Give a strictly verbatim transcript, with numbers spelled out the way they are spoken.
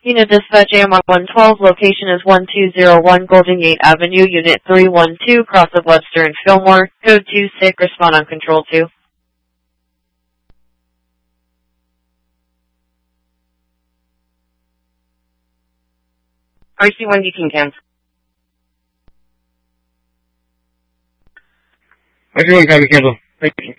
Unit Dispatch A M R one twelve, location is one two zero one Golden Gate Avenue, Unit three one two, cross of Webster and Fillmore, code two six, respond on Control two. R C one, you can cancel. R C one, copy, cancel. Thank you.